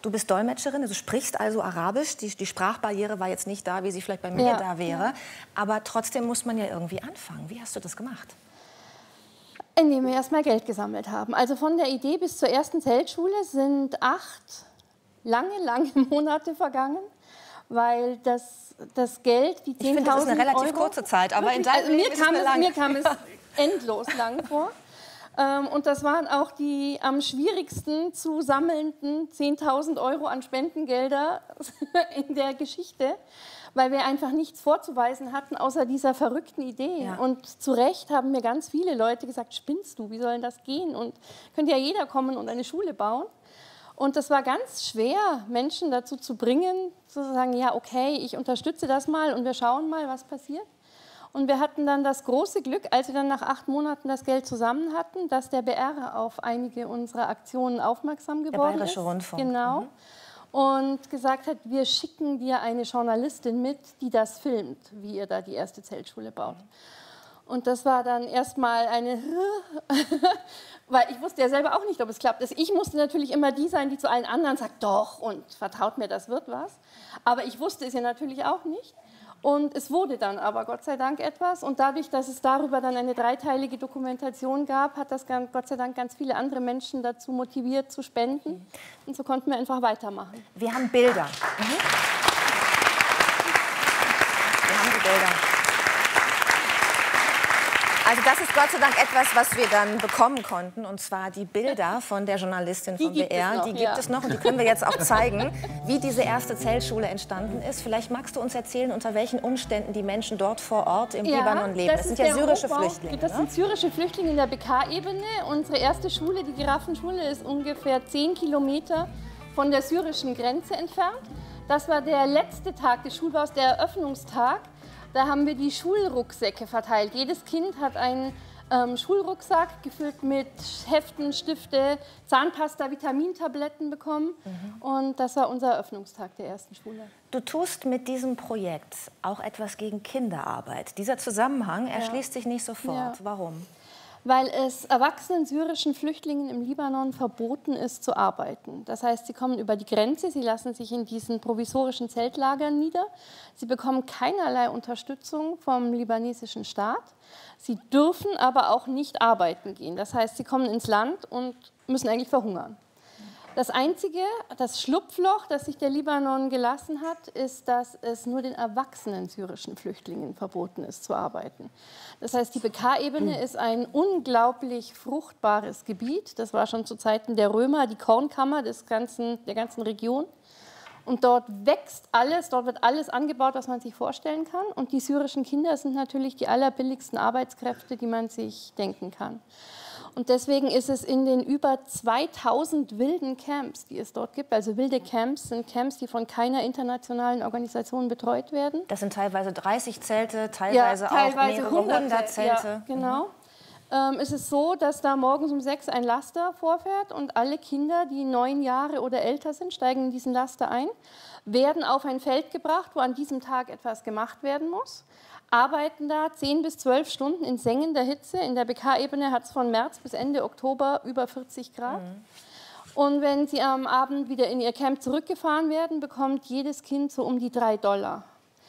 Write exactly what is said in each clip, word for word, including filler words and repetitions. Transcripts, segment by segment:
Du bist Dolmetscherin, du sprichst also Arabisch. Die, die Sprachbarriere war jetzt nicht da, wie sie vielleicht bei mir ja. da wäre. Aber trotzdem muss man ja irgendwie anfangen. Wie hast du das gemacht? Indem wir erstmal Geld gesammelt haben. Also von der Idee bis zur ersten Zeltschule sind acht lange, lange Monate vergangen, weil das, das Geld, die zehntausend Ich finde, das ist eine relativ Euro, kurze Zeit, aber wirklich, in deinem also mir, Leben ist es kam eine es, lange. mir kam es endlos lang vor. Ähm, und das waren auch die am schwierigsten zu sammelnden zehntausend Euro an Spendengelder in der Geschichte, weil wir einfach nichts vorzuweisen hatten, außer dieser verrückten Idee. Ja. Und zu Recht haben mir ganz viele Leute gesagt, spinnst du, wie soll denn das gehen? Und könnte ja jeder kommen und eine Schule bauen. Und das war ganz schwer, Menschen dazu zu bringen, zu sagen, ja, okay, ich unterstütze das mal und wir schauen mal, was passiert. Und wir hatten dann das große Glück, als wir dann nach acht Monaten das Geld zusammen hatten, dass der B R auf einige unserer Aktionen aufmerksam geworden ist. Der Bayerische Rundfunk. Genau. Mhm. Und gesagt hat, wir schicken dir eine Journalistin mit, die das filmt, wie ihr da die erste Zeltschule baut. Und das war dann erstmal eine, weil ich wusste ja selber auch nicht, ob es klappt. Also ich musste natürlich immer die sein, die zu allen anderen sagt, doch und vertraut mir, das wird was. Aber ich wusste es ja natürlich auch nicht. Und es wurde dann aber Gott sei Dank etwas. Und dadurch, dass es darüber dann eine dreiteilige Dokumentation gab, hat das Gott sei Dank ganz viele andere Menschen dazu motiviert zu spenden. Und so konnten wir einfach weitermachen. Wir haben Bilder. Mhm. Wir haben die Bilder. Also das ist Gott sei Dank etwas, was wir dann bekommen konnten, und zwar die Bilder von der Journalistin vom B R. Die gibt ja. es noch und die können wir jetzt auch zeigen, wie diese erste Zeltschule entstanden ist. Vielleicht magst du uns erzählen, unter welchen Umständen die Menschen dort vor Ort im ja, Libanon leben. Das, das sind ja syrische Hochbau. Flüchtlinge. Das sind syrische Flüchtlinge in der B K-Ebene. Unsere erste Schule, die Giraffenschule, ist ungefähr zehn Kilometer von der syrischen Grenze entfernt. Das war der letzte Tag des Schulbaus, der Eröffnungstag. Da haben wir die Schulrucksäcke verteilt. Jedes Kind hat einen ähm, Schulrucksack gefüllt mit Heften, Stifte, Zahnpasta, Vitamintabletten bekommen. Mhm. Und das war unser Eröffnungstag der ersten Schule. Du tust mit diesem Projekt auch etwas gegen Kinderarbeit. Dieser Zusammenhang erschließt ja. sich nicht sofort. Ja. Warum? Weil es erwachsenen syrischen Flüchtlingen im Libanon verboten ist, zu arbeiten. Das heißt, sie kommen über die Grenze, sie lassen sich in diesen provisorischen Zeltlagern nieder. Sie bekommen keinerlei Unterstützung vom libanesischen Staat. Sie dürfen aber auch nicht arbeiten gehen. Das heißt, sie kommen ins Land und müssen eigentlich verhungern. Das einzige, das Schlupfloch, das sich der Libanon gelassen hat, ist, dass es nur den erwachsenen syrischen Flüchtlingen verboten ist, zu arbeiten. Das heißt, die B K-Ebene ist ein unglaublich fruchtbares Gebiet. Das war schon zu Zeiten der Römer die Kornkammer des ganzen, der ganzen Region. Und dort wächst alles, dort wird alles angebaut, was man sich vorstellen kann. Und die syrischen Kinder sind natürlich die allerbilligsten Arbeitskräfte, die man sich denken kann. Und deswegen ist es in den über zweitausend wilden Camps, die es dort gibt, also wilde Camps sind Camps, die von keiner internationalen Organisation betreut werden. Das sind teilweise dreißig Zelte, teilweise, ja, teilweise auch mehrere hundert Zelte. Ja, genau. Mhm. Ähm, es ist so, dass da morgens um sechs ein Laster vorfährt und alle Kinder, die neun Jahre oder älter sind, steigen in diesen Laster ein, werden auf ein Feld gebracht, wo an diesem Tag etwas gemacht werden muss. Arbeiten da zehn bis zwölf Stunden in sengender Hitze. In der B K-Ebene hat es von März bis Ende Oktober über vierzig Grad. Mhm. Und wenn sie am Abend wieder in ihr Camp zurückgefahren werden, bekommt jedes Kind so um die drei Dollar.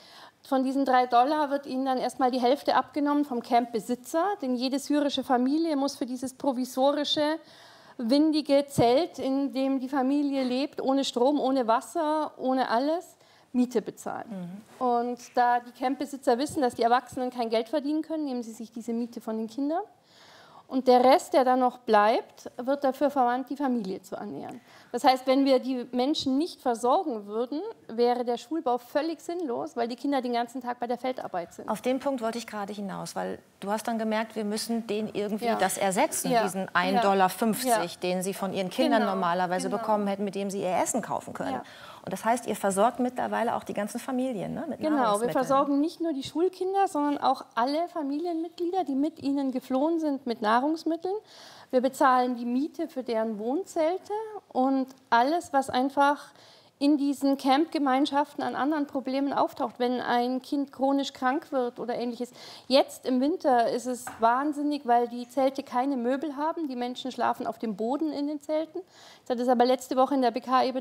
Von diesen drei Dollar wird ihnen dann erstmal die Hälfte abgenommen vom Campbesitzer, denn jede syrische Familie muss für dieses provisorische, windige Zelt, in dem die Familie lebt, ohne Strom, ohne Wasser, ohne alles, Miete bezahlen. Mhm. Und da die Campbesitzer wissen, dass die Erwachsenen kein Geld verdienen können, nehmen sie sich diese Miete von den Kindern. Und der Rest, der dann noch bleibt, wird dafür verwandt, die Familie zu ernähren. Das heißt, wenn wir die Menschen nicht versorgen würden, wäre der Schulbau völlig sinnlos, weil die Kinder den ganzen Tag bei der Feldarbeit sind. Auf den Punkt wollte ich gerade hinaus, weil du hast dann gemerkt, wir müssen denen irgendwie ja. das ersetzen, ja. diesen ein Dollar fünfzig, ja. den sie von ihren Kindern genau. normalerweise genau. bekommen hätten, mit dem sie ihr Essen kaufen können. Ja. Und das heißt, ihr versorgt mittlerweile auch die ganzen Familien, ne, mit Genau, wir versorgen nicht nur die Schulkinder, sondern auch alle Familienmitglieder, die mit ihnen geflohen sind, mit Nahrungsmitteln. Wir bezahlen die Miete für deren Wohnzelte und alles, was einfach in diesen Campgemeinschaften an anderen Problemen auftaucht, wenn ein Kind chronisch krank wird oder Ähnliches. Jetzt im Winter ist es wahnsinnig, weil die Zelte keine Möbel haben. Die Menschen schlafen auf dem Boden in den Zelten. Das hat es aber letzte Woche in der B K-Ebene